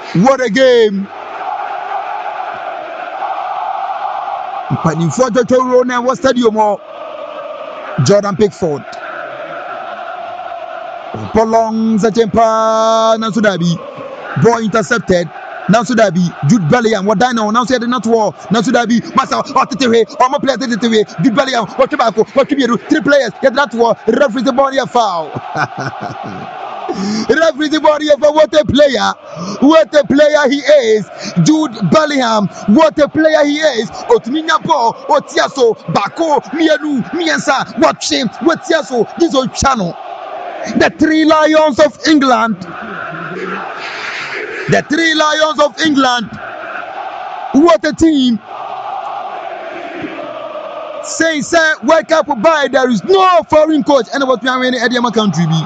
What a game! Panifo Totoro na was stadium Jordan Pickford. Prolong Zachempa Nasudabi. Ball intercepted. Nasudabi. Jude Bellingham. What Dino? Now said not war. Nasudabi. Massa. Or Tete. Or more players Tete. Jude Bellingham. What tobacco? What can you do? 3 players. Get that war. Referee the body a foul. Referee the body of what a player he is. Jude Bellingham, what a player he is. Otminya Bo, Otiaso, Bako, Mianu, Miensa, watching, Otiaso, this old channel. The 3 Lions of England. The 3 Lions of England. What a team. Say, wake up by there is no foreign coach. And what we are in Ediama country be.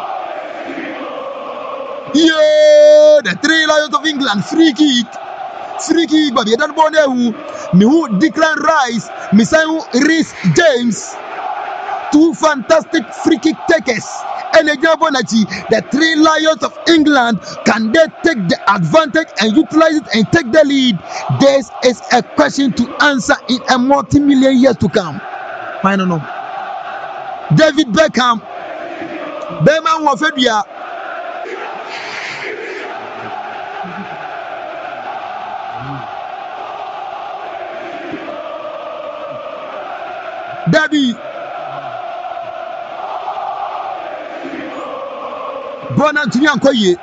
Yeah, the 3 Lions of England, free kick, but you don't want who Declan Rice, Reece James, 2 fantastic free kick takers, and the 3 Lions of England, can they take the advantage and utilize it and take the lead? This is a question to answer in a multi-million years to come. I don't know. David Beckham, Beman Wafedia. Daddy Bonan Tunyankoye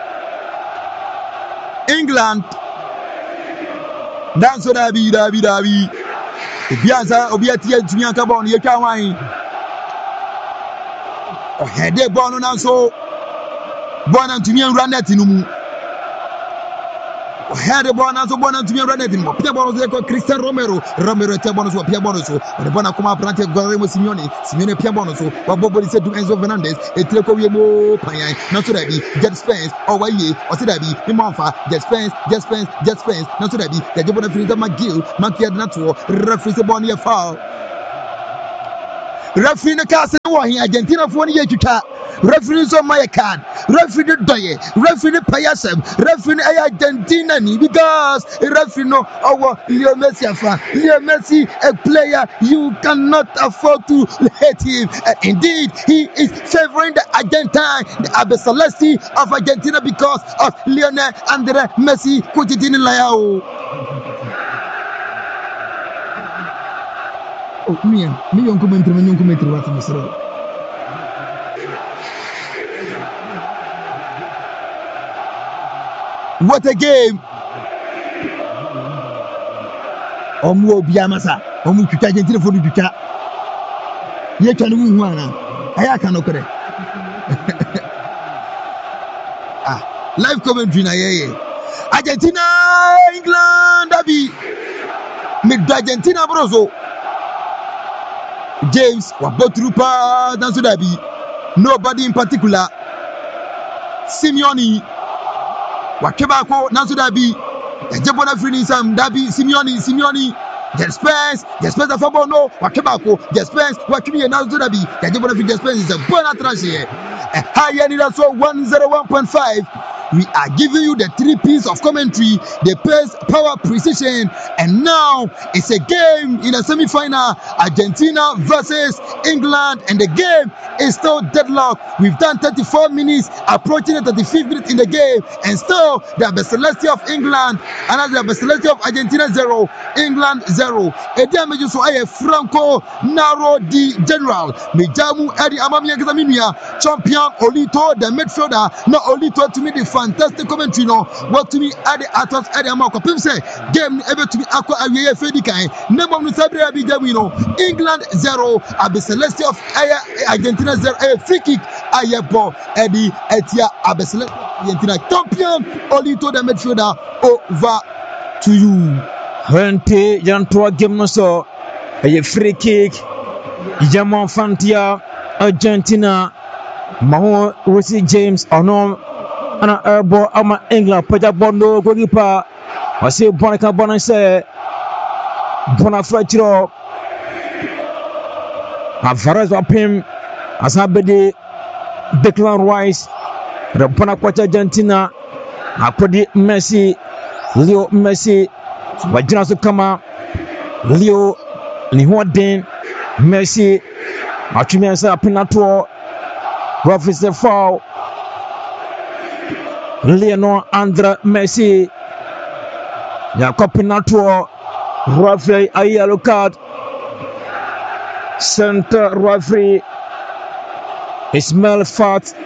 England Danso Dabi Bianza Obiatia Tunyanka Bon Yakawai Hede Bono Nanso Bonan Tunyan Ranetinumu had a bonus of one to me running. Pia bonus Christian Romero Tabonos or Pia Bonos, or the Bonacoma Prante Guerrero Simeone Pia Bonos, what Bobby said to Enzo Fernandez, a Telecomo Paya, not to that be Jet Spence, or Waye, or Sidabi, Imanfa, Jet Spence, not to that be the Jabona Frida McGill, Makia Nato, referee the Bonnie foul. Referee the Castle, Argentina for 1 year to cut. Referee on my card, referee the Doye, referee the Payasem, referee Argentina because referee no our Leo Messi a player you cannot afford to hate him. Indeed, he is favoring the Argentine, the Abe Celeste of Argentina because of Lionel Andre Messi Kutitini Layao. Oh, me young commentary what Mr. What a game! Omu Biamasa, Omu Argentina for the Duca. Yet can win one. I can occur. Live commentary na Argentina, England, Dabi. Mid Argentina Brozo. James, Wabotrupa, Dansudabi. Nobody in particular. Simeone. Wakebako, Nasudabi, Jabona Finisam, Dabi, Simeone, Jespens, the Fabono, Wakebako, Jespens, Wakimi, and Nasudabi, Jabona Jespens is a bona trash. A higher than 101.5. We are giving you the 3 pieces of commentary, the pace, power, precision, and now it's a game in a semi-final, Argentina versus England, and the game is still deadlocked. We've done 34 minutes, approaching the 35th minute in the game, and still the Celeste of England, and the Celeste of Argentina 0, England 0. Ediameju so aye Franco Naro di General, Mejamu Edi Amamiya Gazaminia, champion Olito, the midfielder, no Olito to me the fantastic commentary no what to me at the atos at the amako pim say game ebe to me akwa awie fedikai nemo no sabre abi jamino England 0 Abe Celeste of Argentina 0 free kick ayebo edi etia Abe Celeste Argentina champion Olito the midfielder over to you. Hente jantoa game no so a free kick Jamon Fantia Argentina Maho Reece James ono ana airball ama England paja bondo goalkeeper wase bonaka bonanse bona frachiro Alvarez wapim asabede Declan Rice the bona kwa Argentina Akodi Messi, Leo Messi, wajina so kama Leo ni hoden Messi, atumi sa penato, referee say foul. Lionel Andre Messi, Jacob penato, referee a yellow card. Center referee Ismail Fat,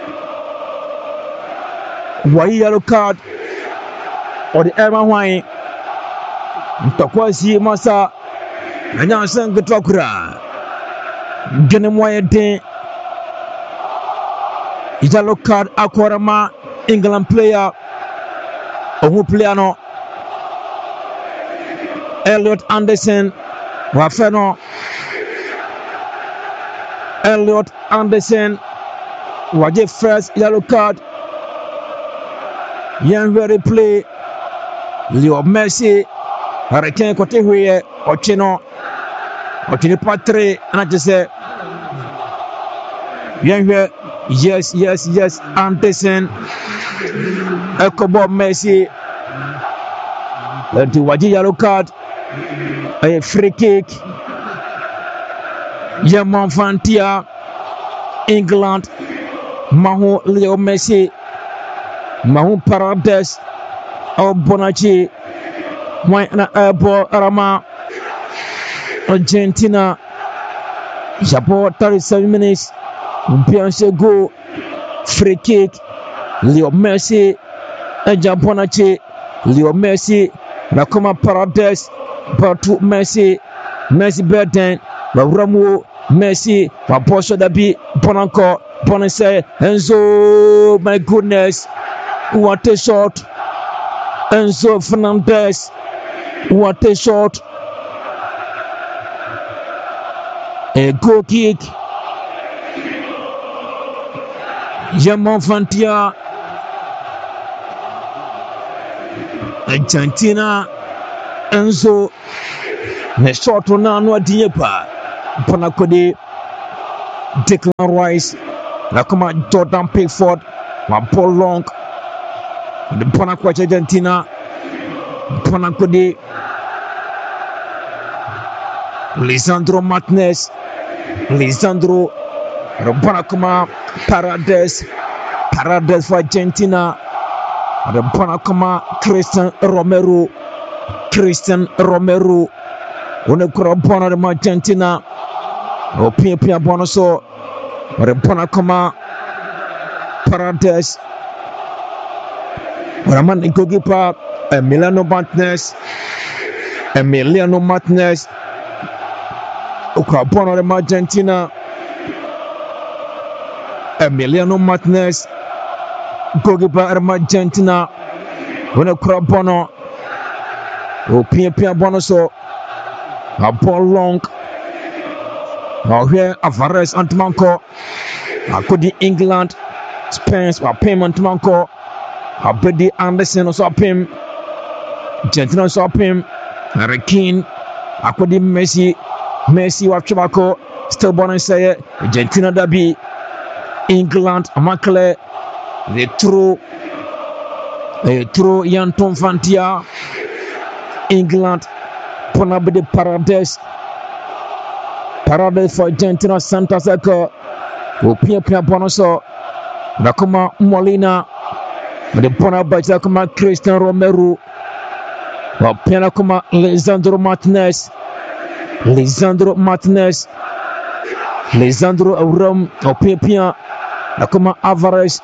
yellow card. Or the Emma Wine Ntokwasi Masa Anyansan Gutokura Genemoye Den yellow card Akwarama England player Ohu player no Elliot Anderson Wafeno Elliot Anderson waje first yellow card Yan very play Leo Messi Hurricane kote huye Ochino patre anajese Yan yes Anderson Ekobo Messi Lenti waji yellow card A free kick Yaman Fantia England Mahu Leo Messi Mahu Paradise au Bonachi Mwana Abo Arama Argentina Japo 37 minutes Mpianse go free kick Leo Messi Eja Bonachi Leo Messi Nakoma Paradise Batu Messi Burden Ramu Messi Waposho Dabi Bonanko Bonase Enzo, my goodness, what a shot. Enzo Fernandez, what a shot. A goal kick. Yaman Fantia, Argentina, Enzo, the shot on Anwa Diepa, Panakode, Declan Rice. Nakoma Jordan Pickford, Paul Long, the Panakwa Argentina, Panakode, Lisandro Martinez, Lisandro Panakoma Paredes for Argentina, the Panakoma Christian Romero, Unekura Bona de Argentina, or Pia Bonoso. Panakoma Paredes Raman Goalkeeper Emiliano Martinez Ukabona de Argentina Emiliano Martinez Goalkeeper Argentina Unekurabono Pia Bonoso Paul Long here Alvarez Antimanko Akodi England Spence wa payment manko Abedi Anderson also pim Argentina also pim Hurricane Akodi Messi wa Chubako still born and say Argentina dabi England Amakle they throw Yanton Fantia England Ponabedi Paredes for Argentina Santa Seco Pia Bonoso Nakoma Molina the Bona Bajakoma Christian Romero Pianakoma Lisandro Martinez Auram Pia Nakoma Alvarez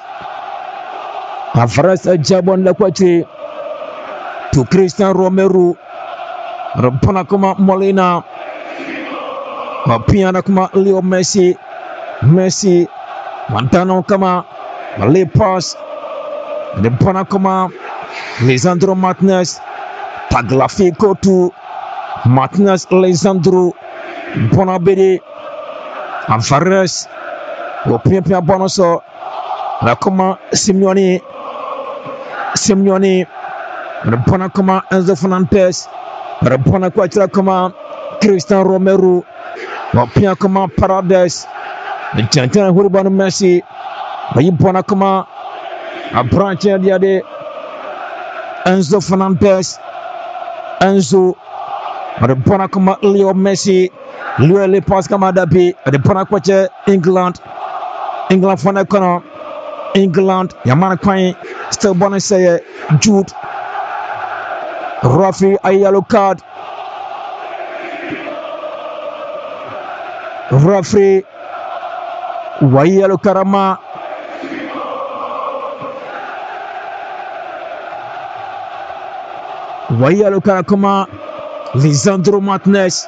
Jabon Lakwati to Christian Romero Ponakoma Molina Pianakoma Leo Messi Montano kama Malay pass the Ponakoma Lisandro Martinez Tagliafico to Martinez Lisandro Bonabede Alvarez Pia Bonoso Nakoma Simeone the Ponakoma Enzo Fernandez the Ponakwa kama Christian Romero Pia kama Paredes Argentina Hurban Messi Ayipona kama a branch and the Enzo Fernandez. Enzo adepona kama Leo Messi. Leo le pass kama dabi adepona kwache England fana kono England yamana kwan still bonus say Jude referee a yellow card. Referee wa yellow karama wa yellow karakama Lisandro Martinez.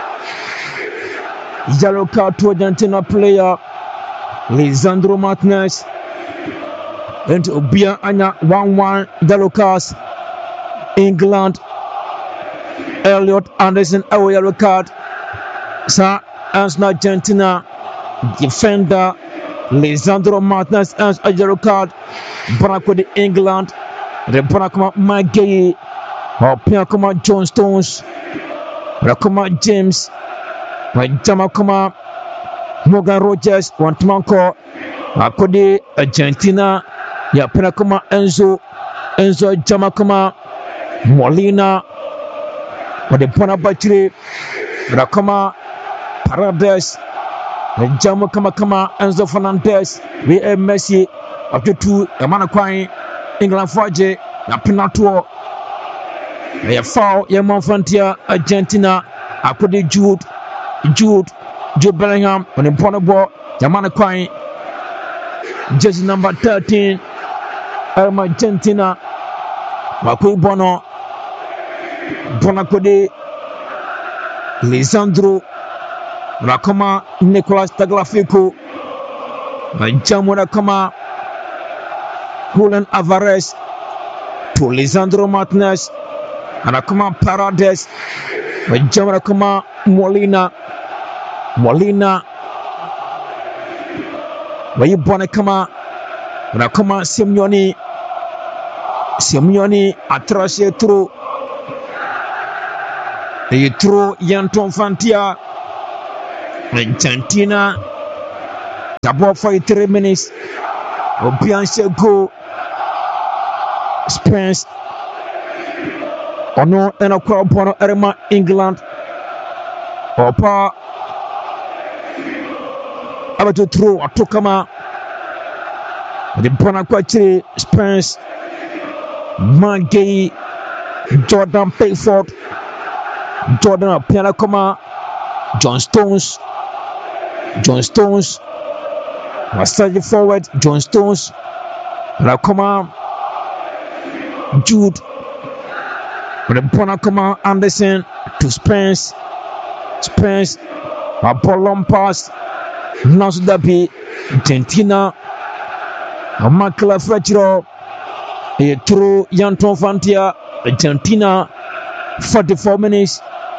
Yellow card to Argentina player Lisandro Martinez. And Obia Anya 1-1 yellow cards. England Elliot Anderson a yellow card. Sa as Argentina defender Lisandro Martinez as a yellow card. Banako de England. The Banakoma Magay or Piakoma John Stones. Rakoma James. Jamakoma Morgan Rogers. Wantumanko Akode Argentina. Ya Pinakoma Enzo Jamakoma Molina. Or the Bonabachri. Rakoma Paradise. Jamakama Enzo Fernandez. We have Messi. Up to 2. Amana Kwai. England Faje. Ya Pinato. Ya foul. Ya Monfantia Argentina. Akode Jude Bellingham on the corner ball. Yamana Kwai. Jersey number 13. Argentina. Makui Bono. Bonakode. Lisandro. Rakoma Nicolas Tagliafico. Jamuna Kama. Julian Alvarez. To Lisandro Martinez. Rakoma Paredes. Jamuna Kama Molina. Wayibone Kama. Rakoma Simeone atrashe through. They throw Yanton Fantia. Argentina. About 43 minutes. Obianse go. Spence. Ono and a crowd bono Erema England. Opa. About to throw a Tokama. The Bonacquachi Spence. Magay. Jordan Pickford. Jordan Pianakoma. John Stones. Massage forward. John Stones. Rakoma. Jude. Bonakoma Anderson to Spence. A ball pass. Nasudabi. Argentina. A Makala Fletcher. A through Yanton Fantia. Argentina. 44 minutes.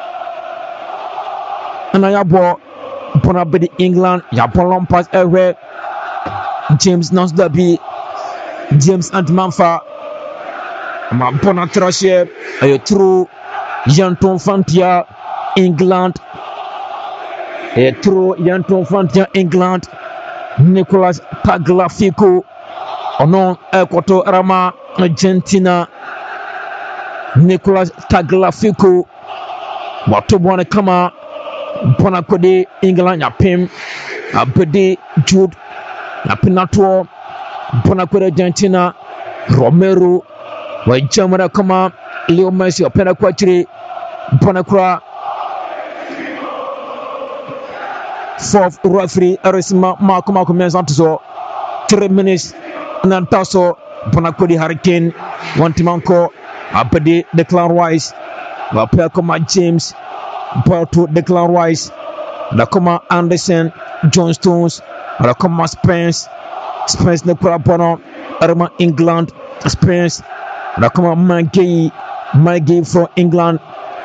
And I bought Bonabedi England. Ya ball pass everywhere. James Nasudabi. James Antmanfa. Ma bona trashe ayo through Yanton Fantia England. Through Yanton Fantia England. Nicolas Tagliafico. Ono Ekoto Rama Argentina. Nicolas Tagliafico. Watu bwana kama bona kode England ya pim. Abedi Jude. Ya Pinato. Bona kode Argentina. Romero. Wajamara kama Leo Messi opena kwa chiri Bonakura. Fourth referee Arisma Makuma Kumensanto 3 minutes Nantaso Bonakudi Hurricane Wantimanko Abedi Declan Rice Wapea kama James Porto Declan Rice Nakoma Anderson John Stones Nakoma Spence Nekura Bono Arima England Spence Rakoma Magay for England.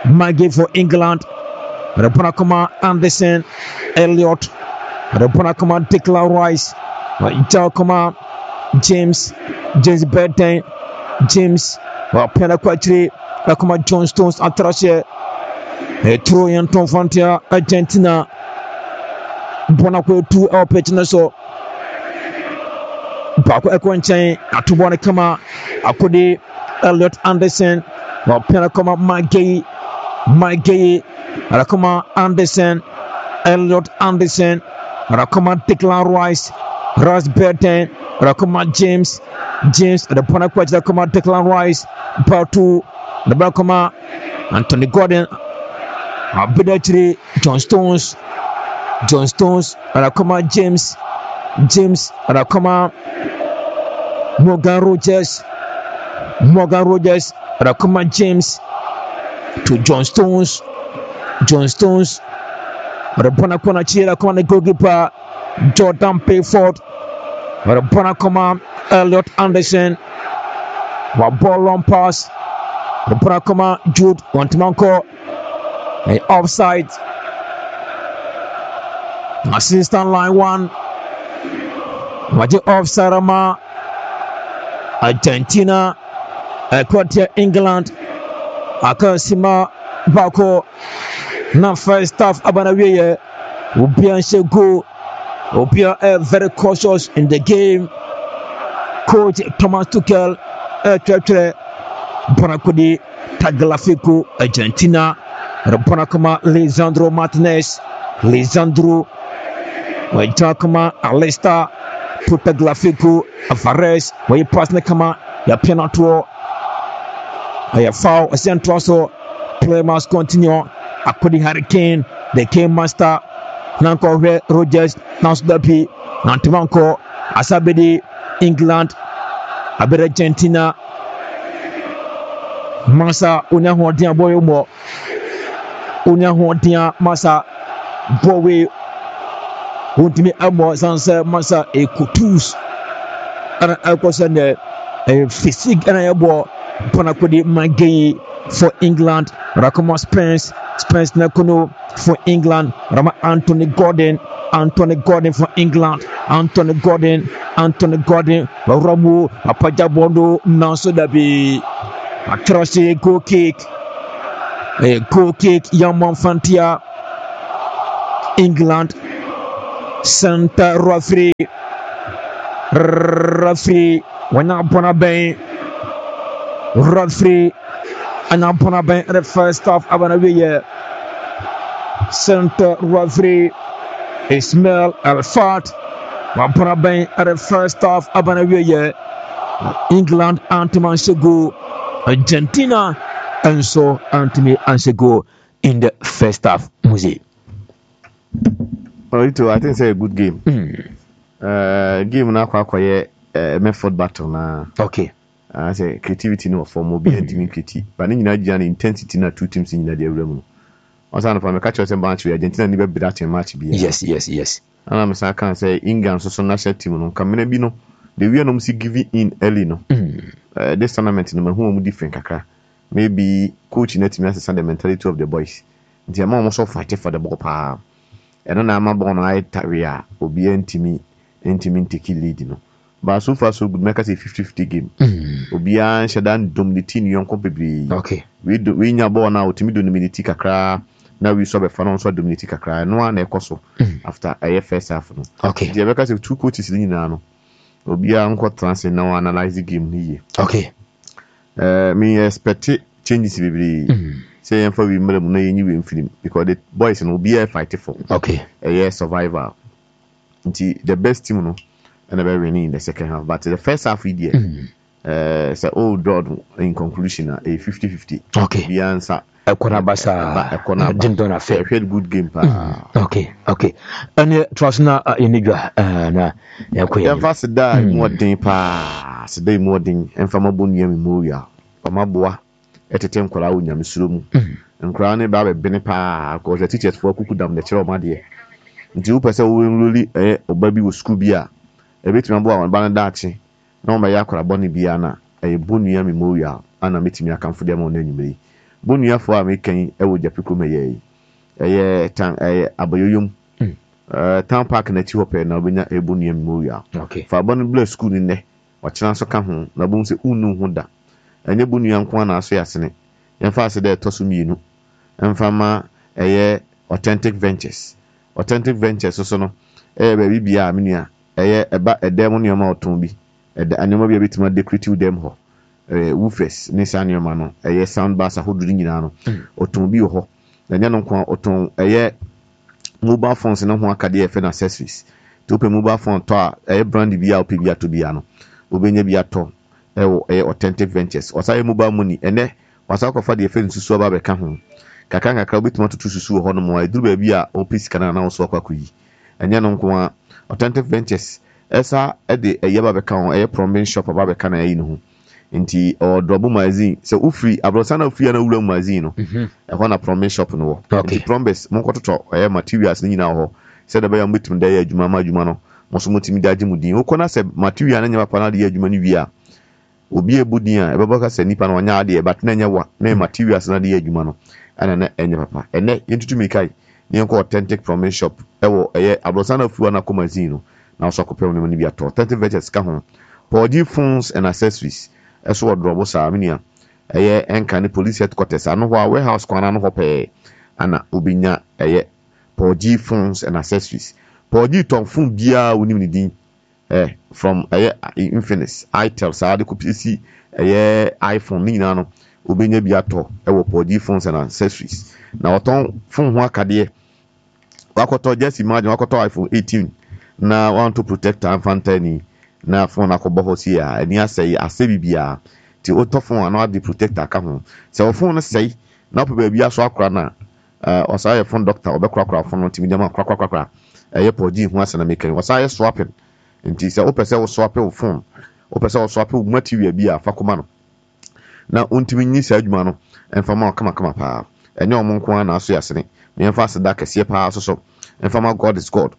Raponakoma Anderson, Elliot. Raponakoma Declan Rice. Jakoma James Burton, James. Raponakwa Rakoma John Stones Atrashe. Troyan Tonfantia Argentina. Bonakwe 2 hour pitching so. Bako Ekwanchain Atubwana Kama Akode Elliot Anderson. Wapena kama Mike Gay. Anakoma Anderson. Elliot Anderson. Anakoma Declan Rice. Ross Burton. Anakoma James anapona kwa kama Declan Rice. Batu anakoma Anthony Gordon. Abidachiri John Stones anakoma James anakoma Morgan Rogers anakoma James to John Stones anapona kwa chira kama ni goalkeeper Jordan Payford anapona kama Elliot Anderson wa ball long pass anapona kama Jude Wantimanko offside. Assistant line 1 waje offside ama Argentina Equator England akasima bako na first half abanawiye Obia Shego Obia very cautious in the game. Coach Thomas Tuchel Twitter Bonakudi Tagliafico Argentina Rapona kama Lisandro Martinez waita kama Alesta Tagliafico Alvarez wai pass na kama ya penalty ya foul central so play must continue. Akodi Hurricane the game master Nanko Rogers Nansudapi Nantimanko Asabedi England Abere Argentina Masa unya hodia boy mo unya hodia Masa boy untimi amo sanse Masa ekutus ana akosane physique ana yabo pona kodi Magay for England Rakoma Spence Nakuno for England Rama Anthony Gordon for England Anthony Gordon Ramu Apajabondo Nansudabi Atrasi goal kick Yaman Fantia England Center referee Wana Bonaben referee Anapona Ben the first half Abanawiye Center referee Ismail Al-Fat Wapona Ben at the first half Abanawiye England Anthony Ansego Argentina and so Anthony Ansego in the first half Muzi. I think it's a good game. Game na kwa Medford battle na. Okay. I say creativity no for mobile and team creativity. But in Nigeria intensity na two teams in the room. Also na for catch us match we Argentina ni be that match be. Yes. And I'm say can say England so national team no come be no. The way no see giving in early no. This tournament no who mu different kakra. Maybe coach in team has the mentality of the boys. The amount also fight for the ball pa. And na ma ball no I taria obi ntimi take lead no. But so far so good make us a 50-50 game. Obia shadan dominating yonko bebre. Okay. We nya ball now timi dominate kakra. Now we saw be fan so dominate kakra. No one ekoso after first half no. Okay. The because of two coaches ni na no. Obia nko transfer now analyze the game ni. Okay. Me expect changes bebre. Say for we mele mu na yin we film because the boys no be fight for. Okay. Survivor. The best team no and very winning in the second half. But the first half we did so old draw in conclusion a 50-50. Okay. The answer Ekonabasa Dindon affair. Good game. Okay. And trust na inigwa na yakoya. The first day more than pa today more than and from Abonia Memorial. Omaboa etetem kola wo nyamesuro mu. Nkra ne ba be ne pa because the teachers for kuku dam the chero ma de. Nti wo pese wo enroli oba bi wo school bi a ebetimi abo a ba na dachi na o ma ya kwara boni bia na Bonua Memorial ana metimi akamfo dem on anyumre Bonua fo a mekan wo Japiko meye tan aboyoyom town park na ti hope na obenya Bonua Memorial. Okay. Fa boni bla school ni ne o kira so ka ho na bo se unu ho da enye Bonua nko na aso yasene yemfa ase de to so mienu emfa ma authentic ventures so no baby bia menua eba edem no ma oton bi eda anema bia betima decorative dem ho woofers ne saa nneɛma no ɛyɛ sound bars ahodoɔ nyinaa no ɔtɔn bi wɔ hɔ ɛnyɛ no nko ɔtɔn ɛyɛ mobile phones no ho akadeɛ ɛfɛ na accessories to pɛ mobile phone tɔ a ɛyɛ brand bi a ɔpɛ bi atɔ bi ano obɛnya bi atɔ ɛwɔ ɛyɛ authentic ventures ɔsa yɛ mobile money ɛnɛ wasa kɔfa deɛ ɛfɛ nsusu aba bɛka ho kakra wobɛtumi atoto susu wɔ hɔ no mu a ɛduru baabi a ɔpɛ sika no na wo so akɔyi ɛnyɛ no nko a authentic ventures ɛsa ɛde ɛyɛ ba bɛka ho ɛyɛ prominent shop aba bɛka na ɛyi no ho nti ɔdrɔbo magazine sɛ wofiri abrɔsa na wofiri na wura magazine no ɛhɔ na prominent shop no wɔ nti prombes monkɔtotɔ ɛyɛ materials no nyinaa wɔ hɔ sɛ da bɛyɛ mobɛtumi da yɛ adwuma ma adwuma no mo so motumi da agye mu din wokɔ na sɛ material no nyɛ papa no de yɛ adwuma no wie a obi ebu din a ɛbɛbɔ ka sɛ nipa no ɔnya adeɛ but na nyɛ wa na materials no de yɛ adwuma no ana na ɛnyɛ papa ɛnɛ yɛntutu mikai ne yɛnkɔ authentic prominent shop ɛwɔ ɛyɛ abrɔsa na wofiri na kɔ magazine no na wo so akɔpɛ no bi atɔ authentic ventures ka ho Paul phones and accessories ɛso wɔ drɔbo saa menia ɛyɛ ɛnka ne police headquarters ano hɔ a warehouse kwana no hɔ pɛɛ ana obinya ɛyɛ Paul phones and accessories Paul tɔn phone biara wonim ne din from ɛyɛ Infinix Itel saa de kopisi ɛyɛ iPhone ne nyinaa no obinya bi atɔ ɛwɔ Paul phones and accessories na ɔtɔn phone ho akadeɛ wakɔtɔ just imagine wakɔtɔ iPhone 18 na want to protect amfantani na phone akɔbɔ hɔ si a ani asɛe asɛ bibia ti otɔ phone ana de protector ka ho sɛ wo phone no sɛe na pɛ baabi aso akora na ɔsa yɛ phone doctor ɔbɛkora phone no timi dɛm akora ɛyɛ pɔgye ho asɛna mekani ɔsa yɛ swapping nti sɛ wopɛ sɛ wo swap wo phone wopɛ sɛ wo swap wo material bi a fa koma no na ontimi nyi saa adwuma no ɛmfama kama paa ɛnyɛ ɔmo nko na aso yɛsene memfa aseda kɛseɛ paa so ɛmfama God is God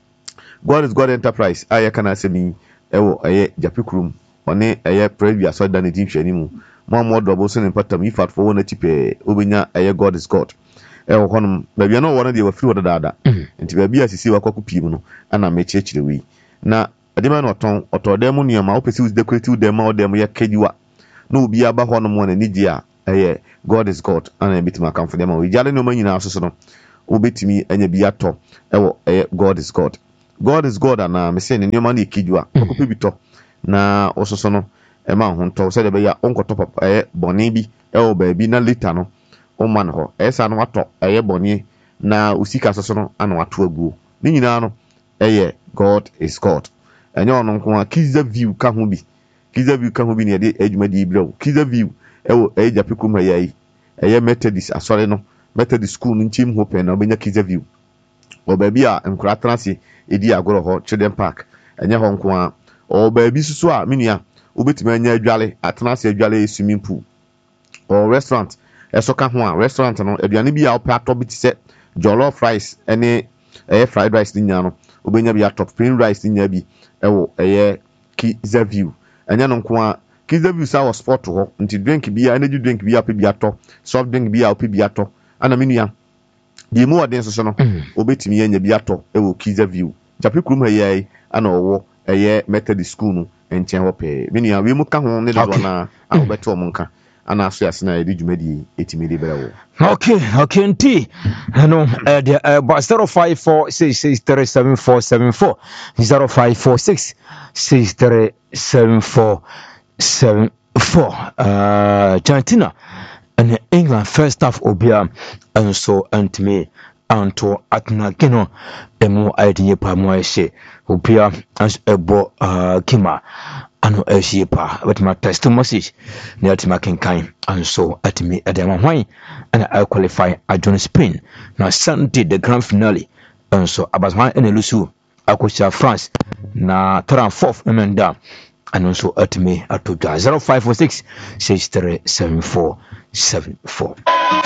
Enterprise ayɛ kana asɛmi ɛwɔ ɛyɛ Japikurum ɔne ɛyɛ previa so da ne din hwani mu mo dɔbo so ne patam ifat fo wona tipɛ obenya ɛyɛ God is God ɛwɔ hɔnom baabi na wɔno deɛ wafiri wɔ dadaada nti baabi a sisi wakɔkɔ pii mu no ana mekyerɛkyerɛ wi na adema na ɔtɔ dɛm mu nneɛma wopɛ sɛ decorative dɛm ma ɔdɛm yɛ kadiwa na obi aba hɔnom wɔ n'ani gye a ɛyɛ God is God ana ebitumi akamfo dɛm a ogyale no ma nyinaa so no wobɛtumi anya bi atɔ ɛwɔ ɛyɛ God is God ana me say ne nneɛma na ekidwa akɔpɛ bi tɔ na ososo no ɛma ho ntɔ sɛ de bɛya onkɔtɔ papa ɛyɛ bɔne bi ɛwɔ baabi na later no ɔma no hɔ ɛsa no watɔ ɛyɛ bɔne na osika soso no ana wato aguo ne nyinaa no ɛyɛ God is God ɛnyɛ ɔno nko a Kiza View ka ho bi ne yɛde adwuma di brɛw Kiza View ɛwɔ ɛyɛ Japikurum ha yi ɛyɛ Methodist asɔre no Methodist school no nkyim ho pɛ na ɔbɛnya Kiza View wɔ baabi a nkora transe edi agorɔ hɔ Children Park ɛnyɛ hɔ nko a ɔ baabi soso a menua wobɛtumi anya adwale atenase adwale swimming pool ɔ restaurant ɛso ka ho a restaurant no aduane bi a wopɛ atɔ bi te sɛ jollof rice ɛne ɛyɛ fried rice ne nyinaa no wobɛnya bi atɔ plain rice ne nyinaa bi ɛwɔ ɛyɛ Kiza View ɛnyɛ no nko a Kiza View sa wɔ sport hɔ nti drink bi a energy drink bi a wopɛ bi atɔ soft drink bi a wopɛ bi atɔ ana menua deɛ mu ɔden soso no wobɛtumi anya bi atɔ ɛwɔ Kiza View Japikurum ha yi ana ɔwɔ ɛyɛ Methodist school no nkyɛn hɔ pɛɛ menua wei mu ka ho ne dodoɔ na a wobɛtɔ ɔmo nka ana aso asena yɛde dwumadie ɛtumi de brɛ wo okay nti ɛno ɛde 0546637474 0546637474 Argentina and England first half obia nso antimi anto atnagino emu idea pa mo ehye obia ebo kima ano ehye pa but my text message na atima kenkan anso atimi edema hwan ana I qualify adjon Spain na Sunday the grand finale anso abasman ene lusu akosia France na 4th emenda anso atimi atodwa 0546637474